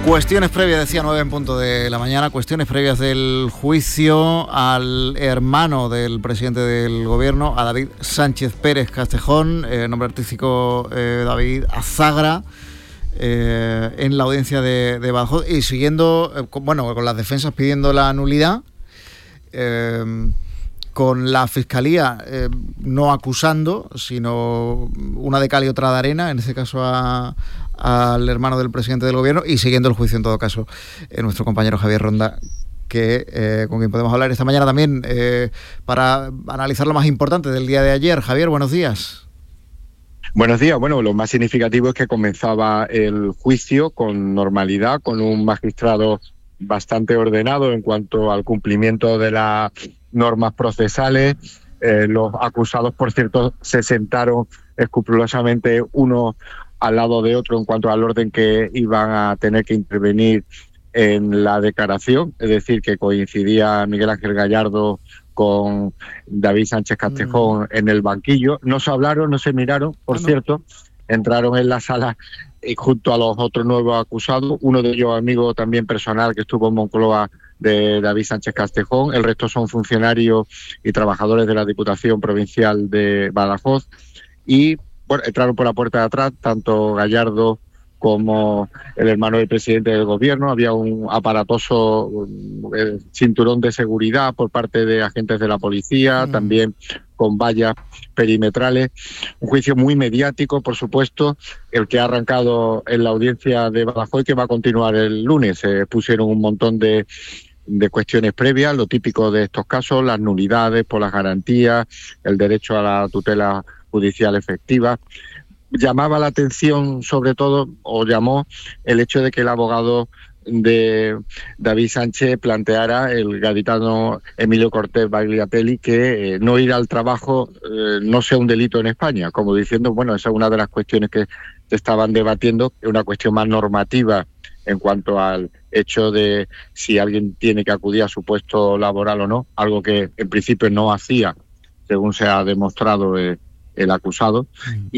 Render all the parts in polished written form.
Cuestiones previas, decía 9 en punto de la mañana, cuestiones previas del juicio al hermano del presidente del gobierno, a David Sánchez Pérez Castejón, nombre artístico David Azagra, en la audiencia de Badajoz, y siguiendo, con las defensas pidiendo la nulidad, con la Fiscalía no acusando, sino una de cal y otra de arena, en este caso al hermano del presidente del gobierno, y siguiendo el juicio en todo caso nuestro compañero Javier Ronda, con quien podemos hablar esta mañana también para analizar lo más importante del día de ayer. Javier, buenos días. Buenos días. Bueno, lo más significativo es que comenzaba el juicio con normalidad, con un magistrado bastante ordenado en cuanto al cumplimiento de las normas procesales. Los acusados, por cierto, se sentaron escrupulosamente uno al lado de otro en cuanto al orden que iban a tener que intervenir en la declaración, es decir, que coincidía Miguel Ángel Gallardo con David Sánchez Castejón en el banquillo. No se hablaron, no se miraron, por cierto, entraron en la sala junto a los otros nuevos acusados, uno de ellos amigo también personal que estuvo en Moncloa de David Sánchez Castejón, el resto son funcionarios y trabajadores de la Diputación Provincial de Badajoz, y bueno, entraron por la puerta de atrás tanto Gallardo como el hermano del presidente del gobierno. Había un aparatoso cinturón de seguridad por parte de agentes de la policía, también con vallas perimetrales. Un juicio muy mediático, por supuesto, el que ha arrancado en la audiencia de Badajoz y que va a continuar el lunes. Se pusieron un montón de cuestiones previas, lo típico de estos casos, las nulidades por las garantías, el derecho a la tutela judicial efectiva. Llamaba la atención, sobre todo, o llamó el hecho de que el abogado de David Sánchez planteara, el gaditano Emilio Cortés Bagliatelli, que no ir al trabajo no sea un delito en España, como diciendo, bueno, esa es una de las cuestiones que se estaban debatiendo, una cuestión más normativa en cuanto al hecho de si alguien tiene que acudir a su puesto laboral o no, algo que en principio no hacía, según se ha demostrado el acusado,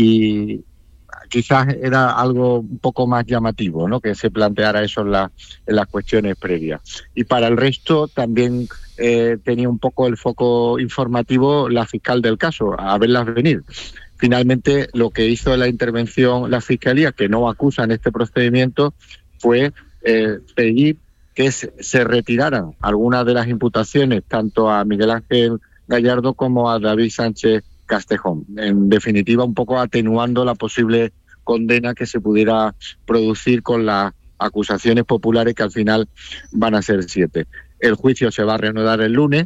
y quizás era algo un poco más llamativo, ¿no?, que se planteara eso en las cuestiones previas. Y para el resto también tenía un poco el foco informativo la fiscal del caso, a verlas venir. Finalmente, lo que hizo en la intervención la Fiscalía, que no acusa en este procedimiento, fue pedir que se retiraran algunas de las imputaciones, tanto a Miguel Ángel Gallardo como a David Sánchez Castejón. En definitiva, un poco atenuando la posible condena que se pudiera producir con las acusaciones populares, que al final van a ser 7. El juicio se va a reanudar el lunes.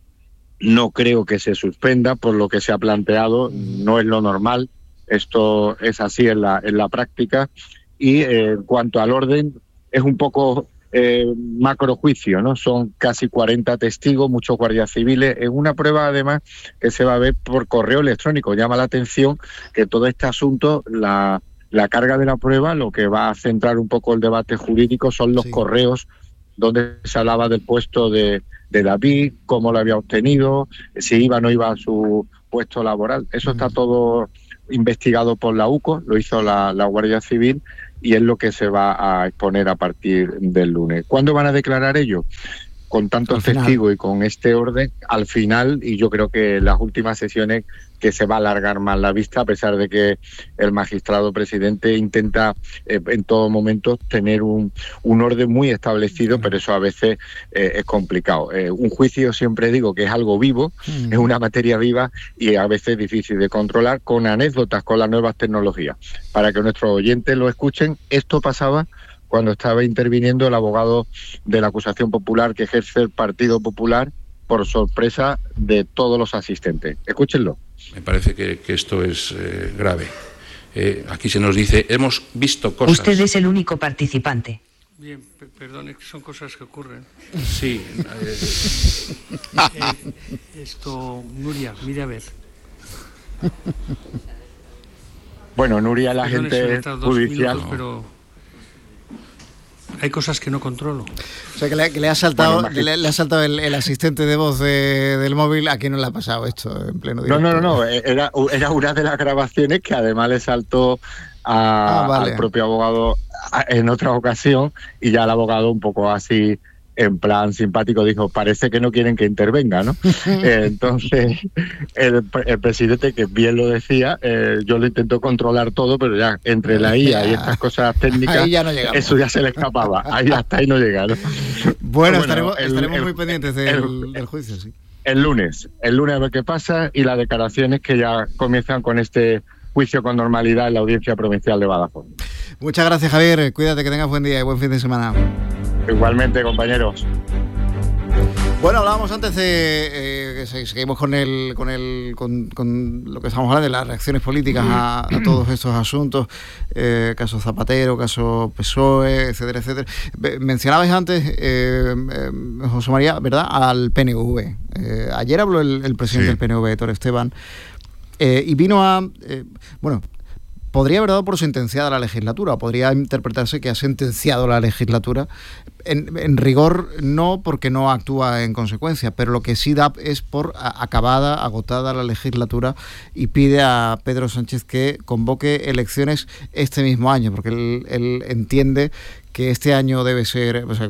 No creo que se suspenda por lo que se ha planteado, no es lo normal, esto es así en la práctica. Y en cuanto al orden, es un poco macrojuicio, ¿no? Son casi 40 testigos, muchos guardias civiles, en una prueba además que se va a ver por correo electrónico. Llama la atención que todo este asunto, la carga de la prueba, lo que va a centrar un poco el debate jurídico son los correos donde se hablaba del puesto de David, cómo lo había obtenido, si iba o no iba a su puesto laboral. Eso está todo investigado por la UCO, lo hizo la Guardia Civil, y es lo que se va a exponer a partir del lunes. ¿Cuándo van a declarar ellos? Con tantos testigos y con este orden, al final, y yo creo que en las últimas sesiones, que se va a alargar más la vista, a pesar de que el magistrado presidente intenta en todo momento tener un orden muy establecido, pero eso a veces es complicado. Un juicio, siempre digo que es algo vivo, es una materia viva y a veces difícil de controlar, con anécdotas, con las nuevas tecnologías. Para que nuestros oyentes lo escuchen, esto pasaba cuando estaba interviniendo el abogado de la acusación popular que ejerce el Partido Popular, por sorpresa de todos los asistentes. Escúchenlo. Me parece que esto es grave. Aquí se nos dice, hemos visto cosas... Usted es el único participante. Bien, perdone, que son cosas que ocurren. Sí. Esto, Nuria, mire a ver. Bueno, Nuria, la Perdone, gente judicial... minutos, pero hay cosas que no controlo. O sea, que le ha saltado, le ha saltado el asistente de voz del móvil. ¿A quién no le ha pasado esto en pleno directo? No. Era una de las grabaciones que además le saltó al propio abogado en otra ocasión, y ya el abogado un poco así en plan simpático dijo, parece que no quieren que intervenga, ¿no? Entonces el presidente, que bien lo decía, yo lo intento controlar todo, pero ya entre la IA y estas cosas técnicas, ya no eso ya se le escapaba, ahí hasta ahí no llega, ¿no? Bueno, estaremos muy pendientes del juicio, sí. El lunes a ver qué pasa, y las declaraciones que ya comienzan con este juicio con normalidad en la Audiencia Provincial de Badajoz. Muchas gracias, Javier. Cuídate, que tengas buen día y buen fin de semana. Igualmente, compañeros. Bueno, hablábamos antes de seguimos con lo que estamos hablando de las reacciones políticas a todos estos asuntos, caso Zapatero, caso PSOE, etcétera, etcétera. Mencionabais antes, José María, ¿verdad?, al PNV. Ayer habló el presidente del PNV, Aitor Esteban, y vino a... podría haber dado por sentenciada la legislatura, podría interpretarse que ha sentenciado la legislatura. En rigor no, porque no actúa en consecuencia, pero lo que sí da es por agotada la legislatura, y pide a Pedro Sánchez que convoque elecciones este mismo año, porque él entiende que este año debe ser, o sea,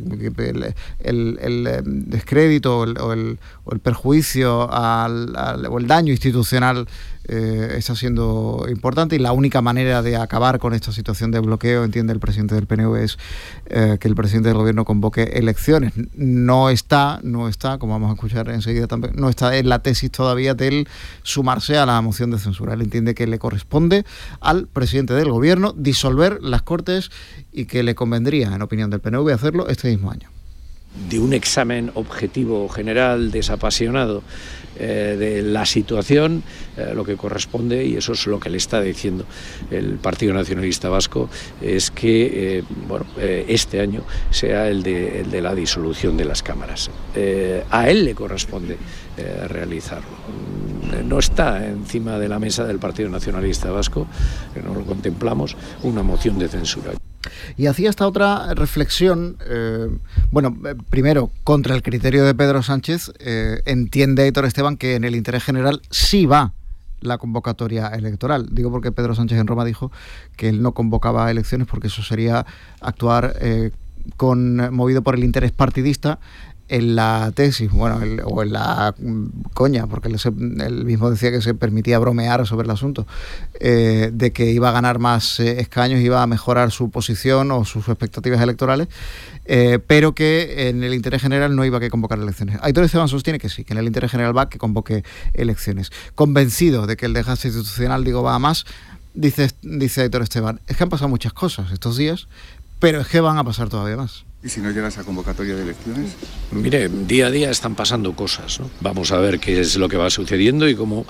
el descrédito o el perjuicio o el daño institucional está siendo importante, y la única manera de acabar con esta situación de bloqueo, entiende el presidente del PNV, es que el presidente del gobierno convoque elecciones. No está, como vamos a escuchar enseguida también, no está en la tesis todavía del sumarse a la moción de censura. Él entiende que le corresponde al presidente del gobierno disolver las Cortes, y que le convendría, en opinión del PNV, hacerlo este mismo año. De un examen objetivo, general, desapasionado de la situación, lo que corresponde, y eso es lo que le está diciendo el Partido Nacionalista Vasco, es que este año sea el de la disolución de las cámaras. A él le corresponde realizarlo. No está encima de la mesa del Partido Nacionalista Vasco, que no lo contemplamos, una moción de censura. Y hacía esta otra reflexión, primero, contra el criterio de Pedro Sánchez. Entiende Aitor Esteban que en el interés general sí va la convocatoria electoral. Digo porque Pedro Sánchez en Roma dijo que él no convocaba elecciones porque eso sería actuar movido por el interés partidista. En la tesis, o en la coña, porque él mismo decía que se permitía bromear sobre el asunto, de que iba a ganar más escaños, iba a mejorar su posición o sus expectativas electorales, pero que en el interés general no iba a que convocar elecciones. Aitor Esteban sostiene que sí, que en el interés general va que convoque elecciones. Convencido de que el desgaste institucional, va a más, dice Aitor Esteban, es que han pasado muchas cosas estos días, pero es que van a pasar todavía más. ¿Y si no llega esa convocatoria de elecciones? Mire, día a día están pasando cosas, ¿no? Vamos a ver qué es lo que va sucediendo y cómo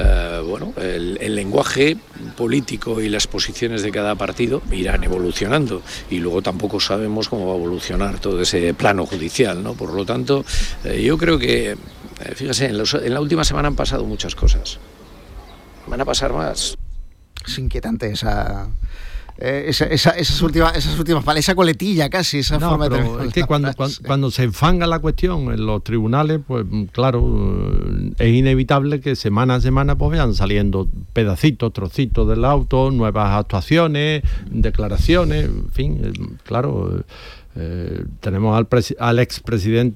el lenguaje político y las posiciones de cada partido irán evolucionando. Y luego tampoco sabemos cómo va a evolucionar todo ese plano judicial, ¿no? Por lo tanto, yo creo que, fíjese, en la última semana han pasado muchas cosas. Van a pasar más. Es inquietante esas últimas esa coletilla casi, esa forma de... Es que cuando se enfanga la cuestión en los tribunales, pues claro, es inevitable que semana a semana pues vayan saliendo pedacitos, trocitos del auto, nuevas actuaciones, declaraciones, en fin, claro. Tenemos al expresidente